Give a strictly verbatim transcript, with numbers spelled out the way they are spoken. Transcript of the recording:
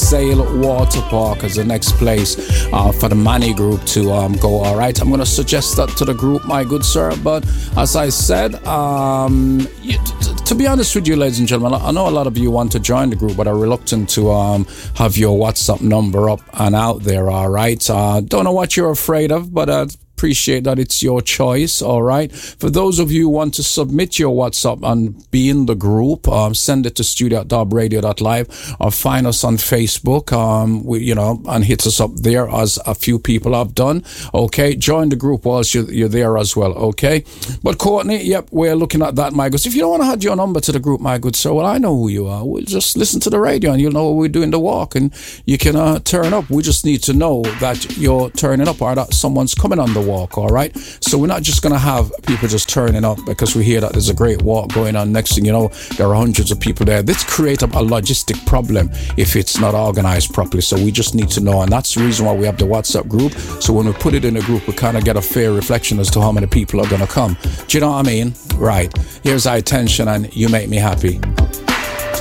Sail Water Park as the next place uh, for the Manny group to um, go. All right, I'm going to suggest that to the group, my good sir. But as I said, um, you, t- to be honest with you, ladies and gentlemen, I know a lot of you want to join the group, but are reluctant to um, have your WhatsApp number up and out there. All right, uh, don't know what you're afraid of, but uh, appreciate that it's your choice. All right, for those of you who want to submit your WhatsApp and be in the group, um, send it to studio at dub radio dot live or find us on Facebook, um, we, you know, and hit us up there as a few people have done. Okay, join the group whilst you're, you're there as well. Okay, but Courtney, yep, we're looking at that, my good. If you don't want to add your number to the group, my good sir, well, I know who you are. We'll just listen to the radio and you'll know we're doing the walk and you can uh, turn up. We just need to know that you're turning up or that someone's coming on the walk. All right, so we're not just going to have people just turning up because we hear that there's a great walk going on. Next thing you know, there are hundreds of people there. This creates a logistic problem if it's not organized properly. So we just need to know, and that's the reason why we have the WhatsApp group. So when we put it in a group, we kind of get a fair reflection as to how many people are going to come. Do you know what I mean? Right, here's our attention and You Make Me Happy.